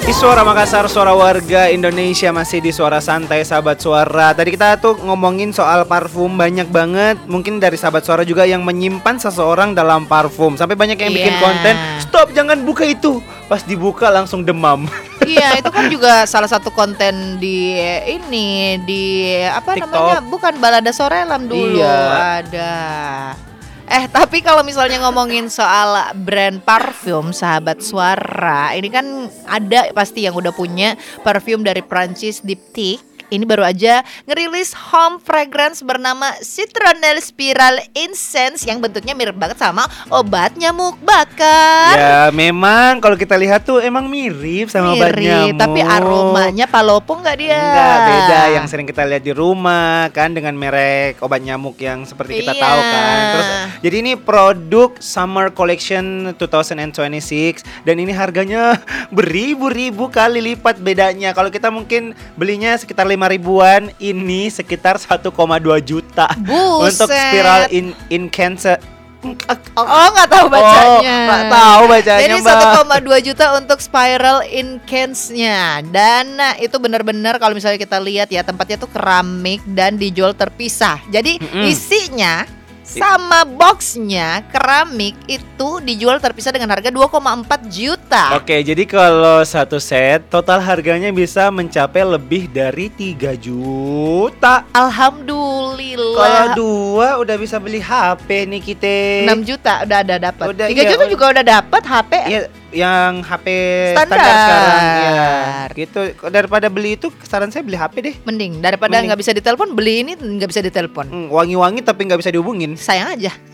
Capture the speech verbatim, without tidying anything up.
Di Suara Makassar, suara warga Indonesia, masih di Suara Santai Sahabat Suara. Tadi kita tuh ngomongin soal parfum, banyak banget. Mungkin dari Sahabat Suara juga yang menyimpan seseorang dalam parfum. Sampai banyak yang bikin Iya. konten, stop jangan buka itu. Pas dibuka langsung demam. Iya, itu kan juga salah satu konten di ini di apa TikTok. namanya? Bukan Balada Sorelam dulu. Iya. Ada. Eh, tapi kalau misalnya ngomongin soal brand parfum Sahabat Suara, ini kan ada pasti yang udah punya parfum dari Prancis Diptyque. Ini baru aja ngerilis home fragrance bernama Citronelle Spiral Incense yang bentuknya mirip banget sama obat nyamuk bakar. Ya memang kalau kita lihat tuh emang mirip sama obat Mirip, nyamuk. tapi aromanya palopo nggak dia? Enggak, beda yang sering kita lihat di rumah kan dengan merek obat nyamuk yang seperti kita Iya. tahu kan. Terus jadi ini produk Summer Collection dua ribu dua puluh enam dan ini harganya beribu-ribu kali lipat bedanya. Kalau kita mungkin belinya sekitar lima ribuan, ini sekitar satu koma dua juta. Buset. Untuk Spiral in Incense. Oh, nggak tahu bacanya. Oh, nggak tahu bacanya, Jadi Mbak. satu koma dua juta untuk Spiral Incense-nya. Dan nah, itu benar-benar kalau misalnya kita lihat ya, tempatnya tuh keramik dan dijual terpisah. Jadi Mm-mm. isinya sama boxnya keramik itu dijual terpisah dengan harga dua koma empat juta. Oke, jadi kalau satu set total harganya bisa mencapai lebih dari tiga juta. Alhamdulillah. Kalau dua udah bisa beli H P nih kita. enam juta udah ada dapat. Udah, tiga iya, juta udah. juga udah dapat H P. Iya, yang H P Standar. standar, sekarang ya. Gitu. Daripada beli itu, saran saya beli H P deh. Mending daripada Mending. nggak bisa ditelepon, beli ini nggak bisa ditelepon. Hmm, wangi-wangi tapi nggak bisa dihubungin. Sayang aja.